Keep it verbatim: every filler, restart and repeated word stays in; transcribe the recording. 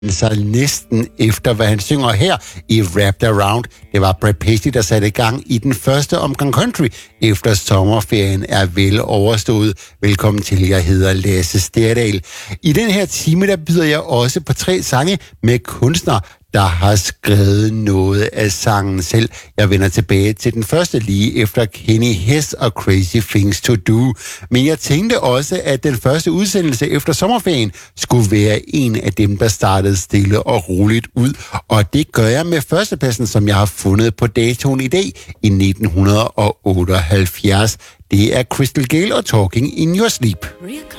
så næsten efter, hvad han synger her i Wrapped Around. Det var Brad Paisley, der satte i gang i den første omgang country, efter sommerferien er vel overstået. Velkommen til, jeg hedder Lasse Sterdal. I den her time, der byder jeg også på tre sange med kunstnere, der har skrevet noget af sangen selv. Jeg vender tilbage til den første lige efter Kenny Hess og Crazy Things to Do. Men jeg tænkte også, at den første udsendelse efter sommerferien skulle være en af dem, der startede stille og roligt ud. Og det gør jeg med førstepladsen, som jeg har fundet på datoen i dag i nitten otteoghalvfjerds. Det er Crystal Gayle og Talking in Your Sleep.